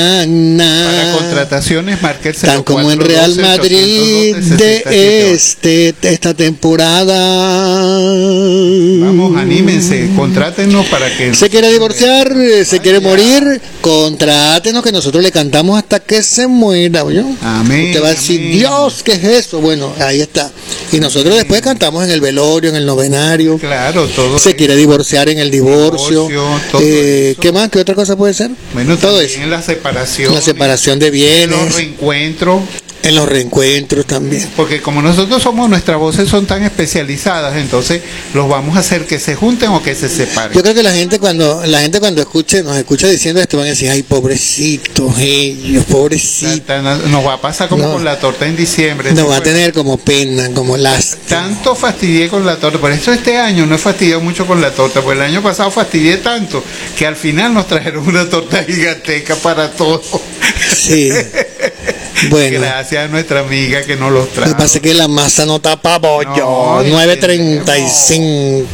Para contrataciones, marque el tan como en Real Madrid de esta temporada. Vamos, anímense, contrátenos para que... Se quiere divorciar, se quiere morir, contrátenos que nosotros le cantamos hasta que se muera, ¿no? Amén. Usted va a decir, amén. Dios, ¿qué es eso? Bueno, ahí está. Y nosotros después cantamos en el velorio, en el novenario. Claro, todo. Se quiere divorciar en el divorcio. Todo ¿Qué más? ¿Qué otra cosa puede ser? Bueno, todo eso. En la separación. La separación de bienes. Los reencuentros. En los reencuentros también. Porque como nosotros somos, nuestras voces son tan especializadas, entonces los vamos a hacer que se junten o que se separen. Yo creo que la gente cuando nos escucha diciendo esto van a decir, ay, pobrecitos ellos, pobrecitos. Nos va a pasar como con la torta en diciembre. Nos va a tener como pena, como lástima. Tanto fastidié con la torta, por eso este año no he fastidiado mucho con la torta, porque el año pasado fastidié tanto que al final nos trajeron una torta gigantesca para todos. Sí. Bueno, gracias a nuestra amiga que nos los trajo. Me pasa que la masa no tapa bollo. 9.35.